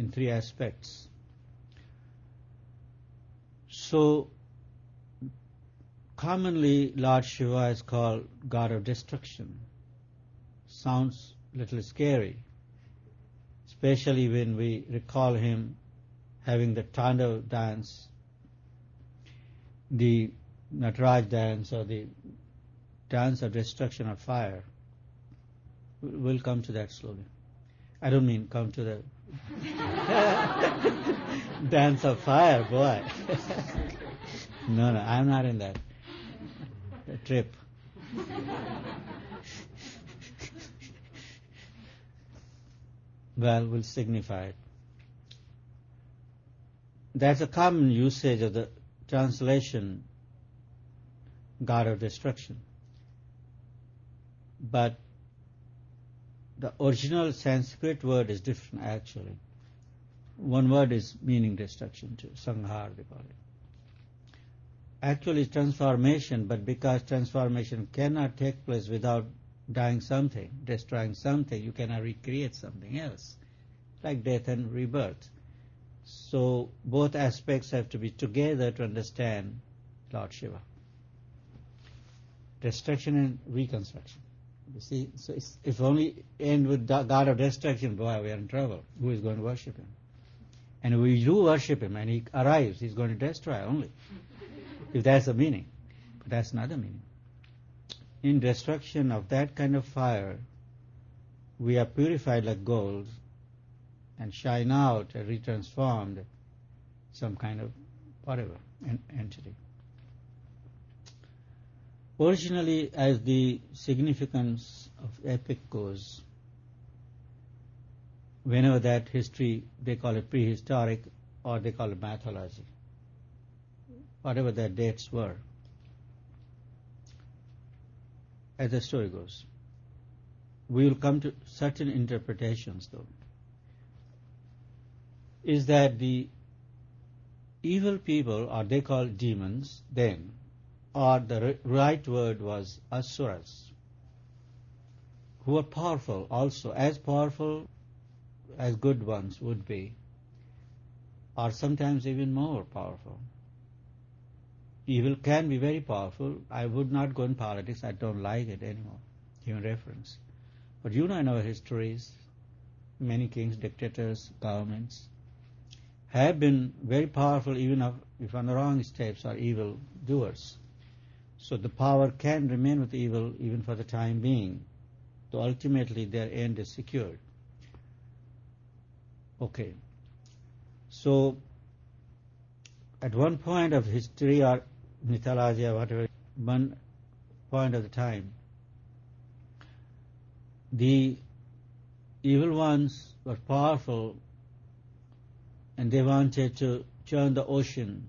in three aspects. So, commonly Lord Shiva is called God of destruction. Sounds a little scary, especially when we recall him having the Tandav dance, the Nataraj dance, or the dance of destruction of fire. We'll come to that slowly. I don't mean come to the dance of fire, boy. No, I'm not in that trip. Well, we'll signify it. That's a common usage of the translation, God of destruction. But the original Sanskrit word is different, actually. One word is meaning destruction too, sanghar they call it. Actually transformation, but because transformation cannot take place without dying something, destroying something, you cannot recreate something else, like death and rebirth. So both aspects have to be together to understand Lord Shiva. Destruction and reconstruction. You see, so if only end with God of destruction, boy, we are in trouble. Who is going to worship him? And if we do worship him and he arrives, he's going to destroy only. If that's the meaning. But that's not the meaning. In destruction of that kind of fire, we are purified like gold and shine out and retransformed some kind of whatever entity. Originally, as the significance of epic goes, whenever that history, they call it prehistoric or they call it mythology, whatever their dates were, as the story goes. We will come to certain interpretations, though. Is that the evil people, or they call demons then, or the right word was asuras, who were powerful also, as powerful as good ones would be, or sometimes even more powerful. Evil can be very powerful. I would not go in politics. I don't like it anymore, human reference. But you know in our histories, many kings, dictators, governments have been very powerful even if on the wrong steps are evil doers. So the power can remain with evil even for the time being, though ultimately their end is secured. Okay. So at one point of history or mythology or whatever, one point of the time, the evil ones were powerful and they wanted to churn the ocean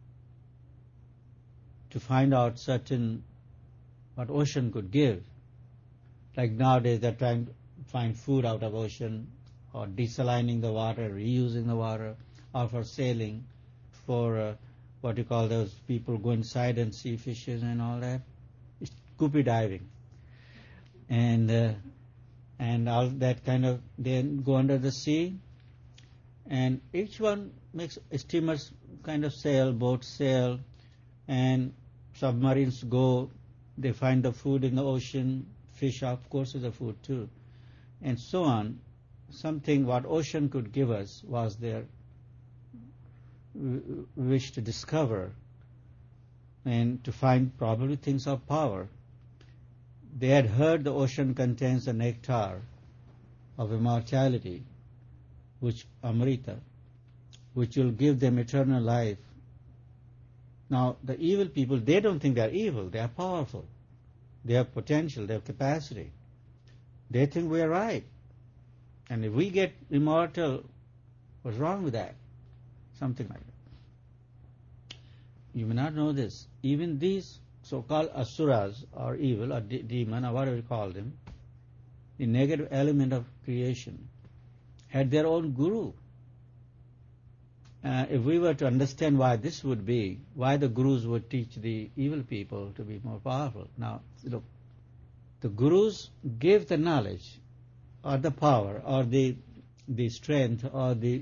to find out what ocean could give. Like nowadays they're trying to find food out of ocean, or desalining the water, reusing the water, or for sailing, for what you call those people go inside and see fishes and all that. It's scuba diving. And all that kind of, they go under the sea, and each one makes steamers kind of sail, boats sail, and submarines go, they find the food in the ocean, fish of course is a food too, and so on. Something what ocean could give us was their wish to discover and to find probably things of power. They had heard the ocean contains the nectar of immortality, which Amrita, which will give them eternal life. Now, the evil people, they don't think they are evil, they are powerful. They have potential, they have capacity. They think we are right. And if we get immortal, what's wrong with that? Something like that. You may not know this. Even these so-called asuras, or evil, or demon, or whatever you call them, the negative element of creation, had their own guru. If we were to understand why this would be, why the gurus would teach the evil people to be more powerful. Now, look, the gurus give the knowledge, or the power, or the strength, or the